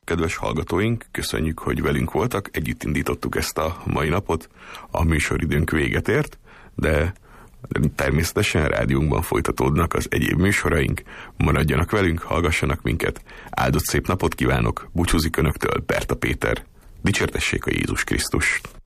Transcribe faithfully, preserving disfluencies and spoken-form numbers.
kedves hallgatóink, köszönjük, hogy velünk voltak, együtt indítottuk ezt a mai napot, a műsoridőnk véget ért, de természetesen rádiónkban folytatódnak az egyéb műsoraink, maradjanak velünk, hallgassanak minket, áldott szép napot kívánok, búcsúzik önöktől Berta Péter. Dicsértessék a Jézus Krisztust!